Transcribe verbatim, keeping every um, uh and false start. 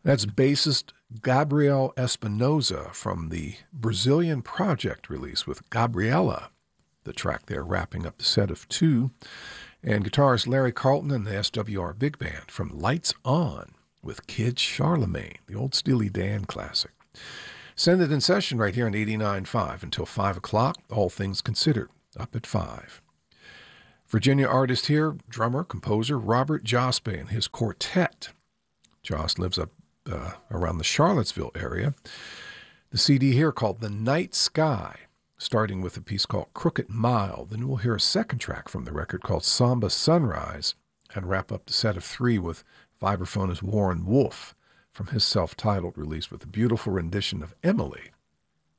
That's bassist Gabriel Espinosa from the Brazilian Project release with Gabriela, the track there wrapping up the set of two. And guitarist Larry Carlton and the S W R Big Band from Lights On with Kid Charlemagne, the old Steely Dan classic. Send it in session right here on eighty-nine point five until five o'clock, all things considered, up at five. Virginia artist here, drummer, composer Robert Jospe and his quartet. Joss lives up uh, around the Charlottesville area. The C D here called The Night Sky, starting with a piece called Crooked Mile. Then we'll hear a second track from the record called Samba Sunrise and wrap up the set of three with vibraphonist Warren Wolf from his self-titled release with a beautiful rendition of Emily.